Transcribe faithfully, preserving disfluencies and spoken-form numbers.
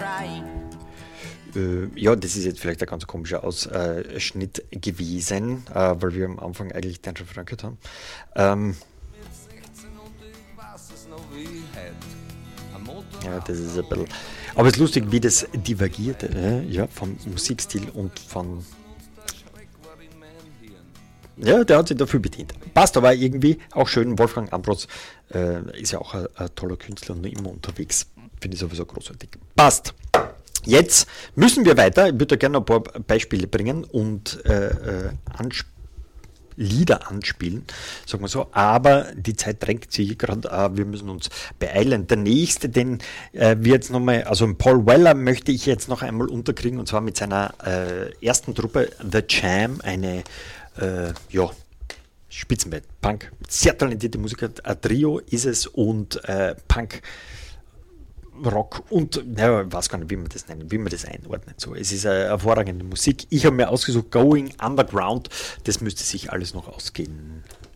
Äh, ja, das ist jetzt vielleicht ein ganz komischer Ausschnitt gewesen, äh, weil wir am Anfang eigentlich den schon verankert haben. Ähm, ja, das ist ein bisschen. Aber es ist lustig, wie das divergiert, äh, ja, vom Musikstil und von. Ja, der hat sich dafür bedient. Passt aber irgendwie auch schön. Wolfgang Ambros äh, ist ja auch ein, ein toller Künstler und immer unterwegs. Finde ich sowieso großartig. Passt. Jetzt müssen wir weiter. Ich würde da gerne noch ein paar Beispiele bringen und äh, äh, ansp- Lieder anspielen, sagen wir so. Aber die Zeit drängt sich gerade. Äh, wir müssen uns beeilen. Der nächste, den äh, wir jetzt nochmal, also Paul Weller möchte ich jetzt noch einmal unterkriegen, und zwar mit seiner äh, ersten Truppe The Jam, eine äh, ja, Spitzenband, Punk, sehr talentierte Musiker. Ein Trio ist es und äh, Punk. Rock und, ja, ich weiß gar nicht, wie man das nennt, wie man das einordnet. So, es ist eine hervorragende Musik. Ich habe mir ausgesucht Going Underground. Das müsste sich alles noch ausgehen.